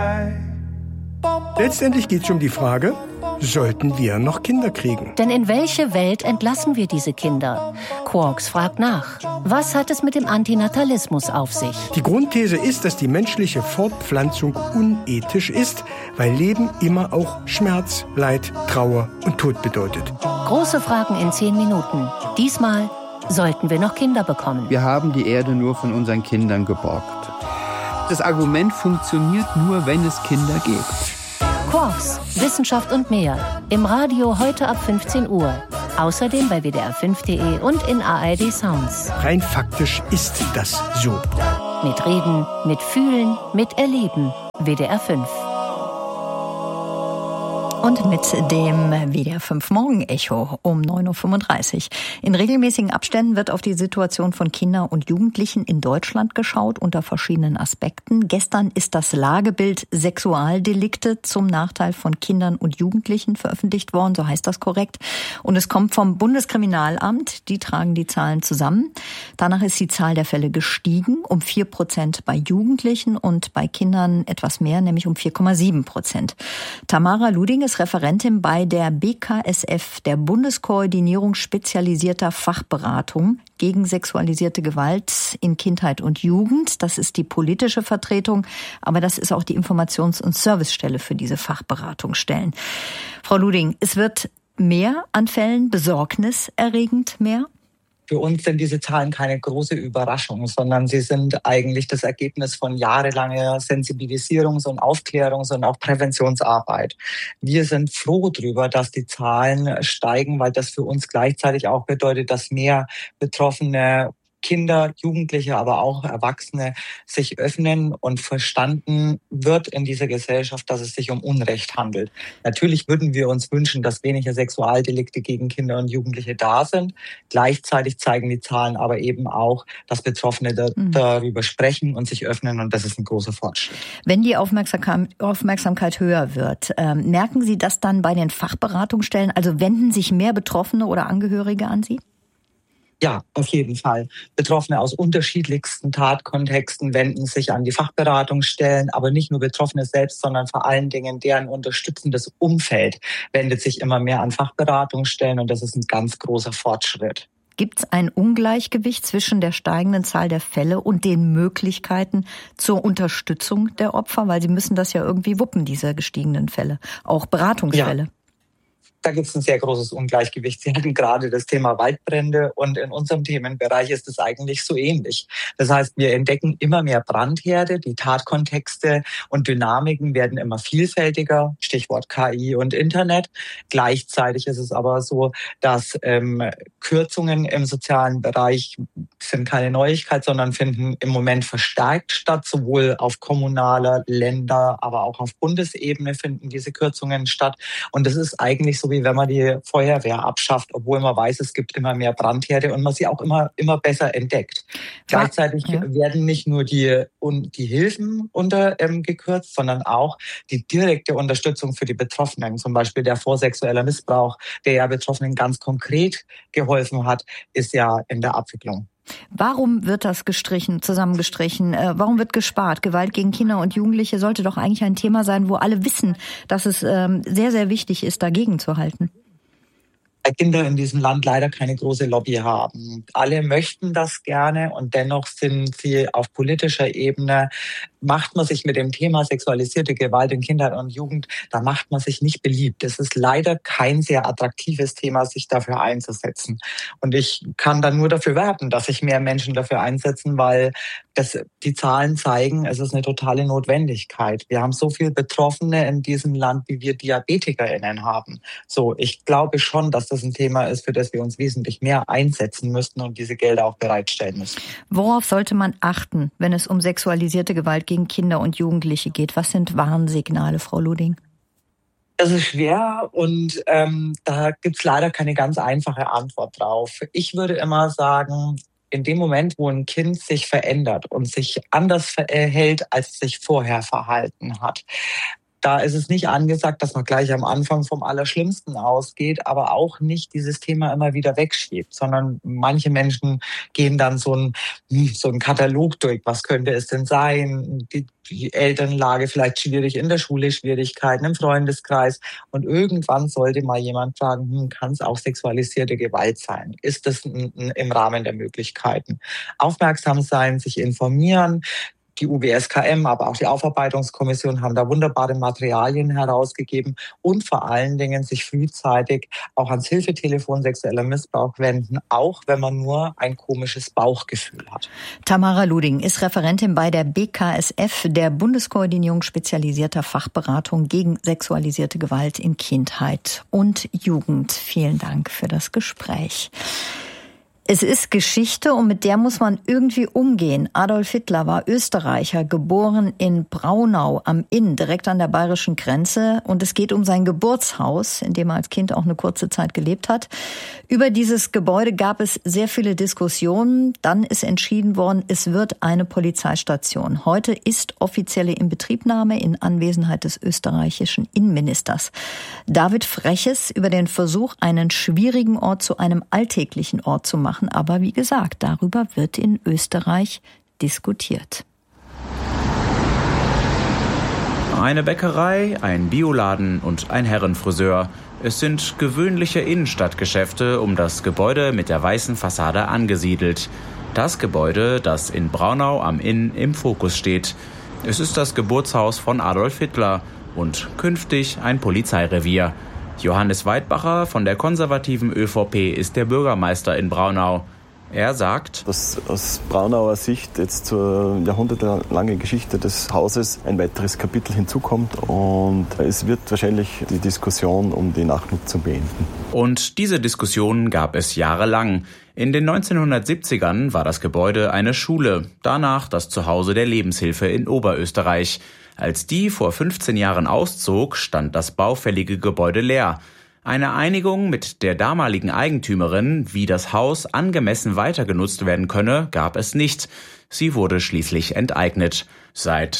Letztendlich geht es um die Frage, sollten wir noch Kinder kriegen? Denn in welche Welt entlassen wir diese Kinder? Quarks fragt nach. Was hat es mit dem Antinatalismus auf sich? Die Grundthese ist, dass die menschliche Fortpflanzung unethisch ist, weil Leben immer auch Schmerz, Leid, Trauer und Tod bedeutet. Große Fragen in 10 Minuten. Diesmal sollten wir noch Kinder bekommen. Wir haben die Erde nur von unseren Kindern geborgt. Das Argument funktioniert nur, wenn es Kinder gibt. Quarks, Wissenschaft und mehr. Im Radio heute ab 15 Uhr. Außerdem bei wdr5.de und in ARD Sounds. Rein faktisch ist das so. Mit Reden, mit Fühlen, mit Erleben. WDR 5. Und mit dem WDR 5 Morgen-Echo um 9.35 Uhr. In regelmäßigen Abständen wird auf die Situation von Kindern und Jugendlichen in Deutschland geschaut, unter verschiedenen Aspekten. Gestern ist das Lagebild Sexualdelikte zum Nachteil von Kindern und Jugendlichen veröffentlicht worden, so heißt das korrekt. Und es kommt vom Bundeskriminalamt, die tragen die Zahlen zusammen. Danach ist die Zahl der Fälle gestiegen, um 4% bei Jugendlichen und bei Kindern etwas mehr, nämlich um 4,7%. Tamara Luding ist Referentin bei der BKSF, der Bundeskoordinierung spezialisierter Fachberatung gegen sexualisierte Gewalt in Kindheit und Jugend. Das ist die politische Vertretung, aber das ist auch die Informations- und Servicestelle für diese Fachberatungsstellen. Frau Luding, es wird mehr an Fällen, besorgniserregend mehr? Für uns sind diese Zahlen keine große Überraschung, sondern sie sind eigentlich das Ergebnis von jahrelanger Sensibilisierungs- und Aufklärungs- und auch Präventionsarbeit. Wir sind froh darüber, dass die Zahlen steigen, weil das für uns gleichzeitig auch bedeutet, dass mehr Betroffene Kinder, Jugendliche, aber auch Erwachsene sich öffnen und verstanden wird in dieser Gesellschaft, dass es sich um Unrecht handelt. Natürlich würden wir uns wünschen, dass weniger Sexualdelikte gegen Kinder und Jugendliche da sind. Gleichzeitig zeigen die Zahlen aber eben auch, dass Betroffene darüber sprechen und sich öffnen, und das ist ein großer Fortschritt. Wenn die Aufmerksamkeit höher wird, merken Sie das dann bei den Fachberatungsstellen? Also wenden sich mehr Betroffene oder Angehörige an Sie? Ja, auf jeden Fall. Betroffene aus unterschiedlichsten Tatkontexten wenden sich an die Fachberatungsstellen, aber nicht nur Betroffene selbst, sondern vor allen Dingen deren unterstützendes Umfeld wendet sich immer mehr an Fachberatungsstellen, und das ist ein ganz großer Fortschritt. Gibt es ein Ungleichgewicht zwischen der steigenden Zahl der Fälle und den Möglichkeiten zur Unterstützung der Opfer? Weil sie müssen das ja irgendwie wuppen, diese gestiegenen Fälle, auch Beratungsfälle. Ja. Da gibt es ein sehr großes Ungleichgewicht. Sie hatten gerade das Thema Waldbrände, und in unserem Themenbereich ist es eigentlich so ähnlich. Das heißt, wir entdecken immer mehr Brandherde, die Tatkontexte und Dynamiken werden immer vielfältiger, Stichwort KI und Internet. Gleichzeitig ist es aber so, dass Kürzungen im sozialen Bereich sind keine Neuigkeit, sondern finden im Moment verstärkt statt, sowohl auf kommunaler, Länder, aber auch auf Bundesebene finden diese Kürzungen statt. Und das ist eigentlich so, wie wenn man die Feuerwehr abschafft, obwohl man weiß, es gibt immer mehr Brandherde und man sie auch immer besser entdeckt. Gleichzeitig werden nicht nur die Hilfen gekürzt, sondern auch die direkte Unterstützung für die Betroffenen. Zum Beispiel der vorsexuelle Missbrauch, der ja Betroffenen ganz konkret geholfen hat, ist ja in der Abwicklung. Warum wird das zusammengestrichen? Warum wird gespart? Gewalt gegen Kinder und Jugendliche sollte doch eigentlich ein Thema sein, wo alle wissen, dass es sehr, sehr wichtig ist, dagegen zu halten. Kinder in diesem Land leider keine große Lobby haben. Alle möchten das gerne, und dennoch sind sie auf politischer Ebene, macht man sich mit dem Thema sexualisierte Gewalt in Kindheit und Jugend, da macht man sich nicht beliebt. Es ist leider kein sehr attraktives Thema, sich dafür einzusetzen. Und ich kann dann nur dafür werben, dass sich mehr Menschen dafür einsetzen, weil die Zahlen zeigen, es ist eine totale Notwendigkeit. Wir haben so viele Betroffene in diesem Land, wie wir DiabetikerInnen haben. So, ich glaube schon, dass das ein Thema ist, für das wir uns wesentlich mehr einsetzen müssten und diese Gelder auch bereitstellen müssen. Worauf sollte man achten, wenn es um sexualisierte Gewalt gegen Kinder und Jugendliche geht? Was sind Warnsignale, Frau Luding? Das ist schwer, und da gibt's leider keine ganz einfache Antwort drauf. Ich würde immer sagen, in dem Moment, wo ein Kind sich verändert und sich anders verhält, als es sich vorher verhalten hat, Da ist es nicht angesagt, dass man gleich am Anfang vom Allerschlimmsten ausgeht, aber auch nicht dieses Thema immer wieder wegschiebt, sondern manche Menschen gehen dann so einen Katalog durch. Was könnte es denn sein? Die Elternlage vielleicht schwierig, in der Schule Schwierigkeiten, im Freundeskreis. Und irgendwann sollte mal jemand fragen, kann es auch sexualisierte Gewalt sein? Ist das im Rahmen der Möglichkeiten? Aufmerksam sein, sich informieren. Die UWSKM, aber auch die Aufarbeitungskommission haben da wunderbare Materialien herausgegeben und vor allen Dingen sich frühzeitig auch ans Hilfetelefon sexueller Missbrauch wenden, auch wenn man nur ein komisches Bauchgefühl hat. Tamara Luding ist Referentin bei der BKSF, der Bundeskoordinierung spezialisierter Fachberatung gegen sexualisierte Gewalt in Kindheit und Jugend. Vielen Dank für das Gespräch. Es ist Geschichte und mit der muss man irgendwie umgehen. Adolf Hitler war Österreicher, geboren in Braunau am Inn, direkt an der bayerischen Grenze. Und es geht um sein Geburtshaus, in dem er als Kind auch eine kurze Zeit gelebt hat. Über dieses Gebäude gab es sehr viele Diskussionen. Dann ist entschieden worden, es wird eine Polizeistation. Heute ist offizielle Inbetriebnahme in Anwesenheit des österreichischen Innenministers. David Freches über den Versuch, einen schwierigen Ort zu einem alltäglichen Ort zu machen. Aber wie gesagt, darüber wird in Österreich diskutiert. Eine Bäckerei, ein Bioladen und ein Herrenfriseur. Es sind gewöhnliche Innenstadtgeschäfte um das Gebäude mit der weißen Fassade angesiedelt. Das Gebäude, das in Braunau am Inn im Fokus steht. Es ist das Geburtshaus von Adolf Hitler und künftig ein Polizeirevier. Johannes Weidbacher von der konservativen ÖVP ist der Bürgermeister in Braunau. Er sagt, dass aus Braunauer Sicht jetzt zur jahrhundertelangen Geschichte des Hauses ein weiteres Kapitel hinzukommt und es wird wahrscheinlich die Diskussion um die Nachnutzung beenden. Und diese Diskussion gab es jahrelang. In den 1970ern war das Gebäude eine Schule, danach das Zuhause der Lebenshilfe in Oberösterreich. Als die vor 15 Jahren auszog, stand das baufällige Gebäude leer. Eine Einigung mit der damaligen Eigentümerin, wie das Haus angemessen weiter genutzt werden könne, gab es nicht. Sie wurde schließlich enteignet. Seit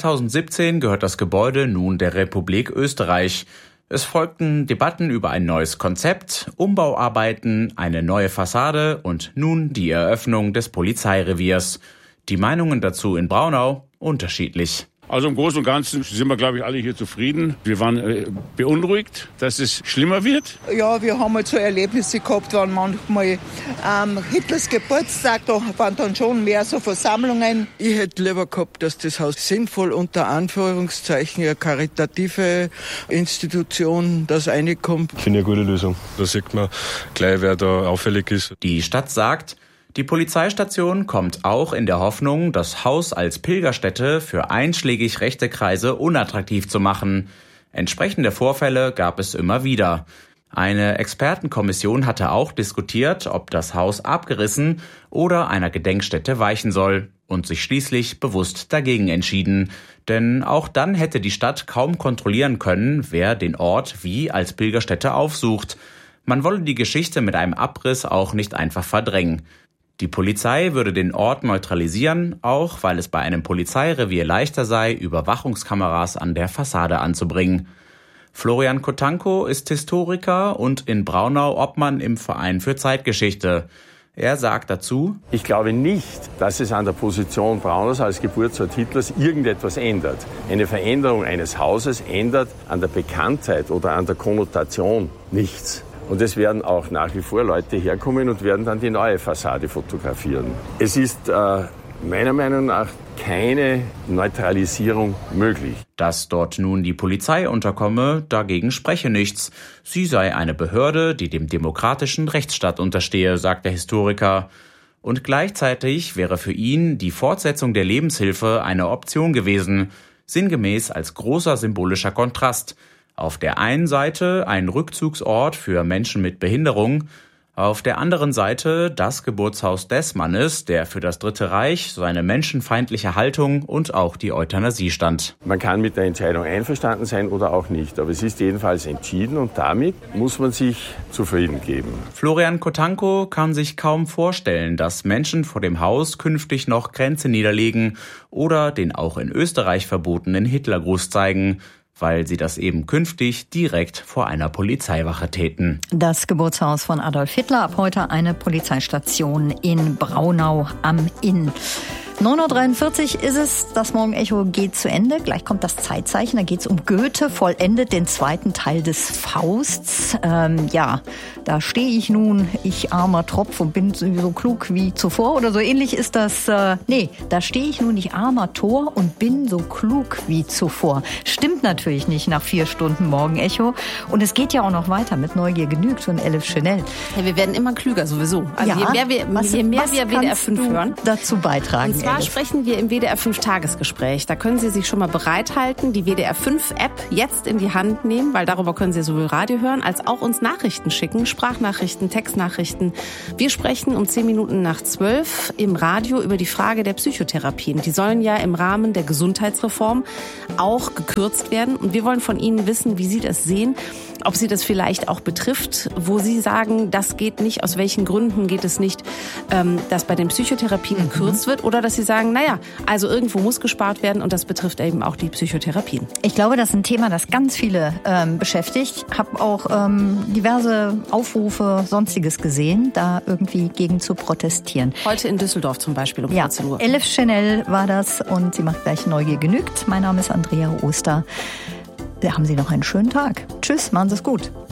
2017 gehört das Gebäude nun der Republik Österreich. Es folgten Debatten über ein neues Konzept, Umbauarbeiten, eine neue Fassade und nun die Eröffnung des Polizeireviers. Die Meinungen dazu in Braunau unterschiedlich. Also im Großen und Ganzen sind wir, glaube ich, alle hier zufrieden. Wir waren beunruhigt, dass es schlimmer wird. Ja, wir haben halt so Erlebnisse gehabt, waren manchmal Hitlers Geburtstag, da waren dann schon mehr so Versammlungen. Ich hätte lieber gehabt, dass das Haus sinnvoll unter Anführungszeichen eine karitative Institution, das reinkommt. Ich finde eine gute Lösung. Da sieht man gleich, wer da auffällig ist. Die Stadt sagt, die Polizeistation kommt auch in der Hoffnung, das Haus als Pilgerstätte für einschlägig rechte Kreise unattraktiv zu machen. Entsprechende Vorfälle gab es immer wieder. Eine Expertenkommission hatte auch diskutiert, ob das Haus abgerissen oder einer Gedenkstätte weichen soll und sich schließlich bewusst dagegen entschieden. Denn auch dann hätte die Stadt kaum kontrollieren können, wer den Ort wie als Pilgerstätte aufsucht. Man wolle die Geschichte mit einem Abriss auch nicht einfach verdrängen. Die Polizei würde den Ort neutralisieren, auch weil es bei einem Polizeirevier leichter sei, Überwachungskameras an der Fassade anzubringen. Florian Kotanko ist Historiker und in Braunau Obmann im Verein für Zeitgeschichte. Er sagt dazu: Ich glaube nicht, dass es an der Position Braunaus als Geburtsort Hitlers irgendetwas ändert. Eine Veränderung eines Hauses ändert an der Bekanntheit oder an der Konnotation nichts. Und es werden auch nach wie vor Leute herkommen und werden dann die neue Fassade fotografieren. Es ist meiner Meinung nach keine Neutralisierung möglich. Dass dort nun die Polizei unterkomme, dagegen spreche nichts. Sie sei eine Behörde, die dem demokratischen Rechtsstaat unterstehe, sagt der Historiker. Und gleichzeitig wäre für ihn die Fortsetzung der Lebenshilfe eine Option gewesen, sinngemäß als großer symbolischer Kontrast. Auf der einen Seite ein Rückzugsort für Menschen mit Behinderung, auf der anderen Seite das Geburtshaus des Mannes, der für das Dritte Reich seine menschenfeindliche Haltung und auch die Euthanasie stand. Man kann mit der Entscheidung einverstanden sein oder auch nicht, aber es ist jedenfalls entschieden und damit muss man sich zufrieden geben. Florian Kotanko kann sich kaum vorstellen, dass Menschen vor dem Haus künftig noch Grenze niederlegen oder den auch in Österreich verbotenen Hitlergruß zeigen. weil sie das eben künftig direkt vor einer Polizeiwache täten. Das Geburtshaus von Adolf Hitler, ab heute eine Polizeistation in Braunau am Inn. 9.43 Uhr ist es, das Morgenecho geht zu Ende. Gleich kommt das Zeitzeichen, da geht es um Goethe, vollendet den zweiten Teil des Fausts. Da stehe ich nun, ich armer Tropf und bin so klug wie zuvor oder so ähnlich ist das. Da stehe ich nun, ich armer Tor und bin so klug wie zuvor. Stimmt natürlich nicht nach 4 Stunden Morgenecho. Und es geht ja auch noch weiter mit Neugier genügt und Elif Chanel. Ja, wir werden immer klüger sowieso. Also je mehr wir WDR 5 hören, dazu beitragen. Und zwar sprechen wir im WDR 5 Tagesgespräch. Da können Sie sich schon mal bereithalten, die WDR 5 App jetzt in die Hand nehmen, weil darüber können Sie sowohl Radio hören, als auch uns Nachrichten schicken, Sprachnachrichten, Textnachrichten. Wir sprechen um 10 Minuten nach 12 im Radio über die Frage der Psychotherapien. Die sollen ja im Rahmen der Gesundheitsreform auch gekürzt werden. Und wir wollen von Ihnen wissen, wie Sie das sehen, ob Sie das vielleicht auch betrifft, wo Sie sagen, das geht nicht, aus welchen Gründen geht es nicht, dass bei den Psychotherapien gekürzt wird, oder dass Sie sagen, also irgendwo muss gespart werden und das betrifft eben auch die Psychotherapien. Ich glaube, das ist ein Thema, das ganz viele beschäftigt. Ich habe auch diverse Aufrufe, Sonstiges gesehen, da irgendwie gegen zu protestieren. Heute in Düsseldorf zum Beispiel um 14 Uhr. Elif Chanel war das und sie macht gleich Neugier genügt. Mein Name ist Andrea Oster. Haben Sie noch einen schönen Tag. Tschüss, machen Sie es gut.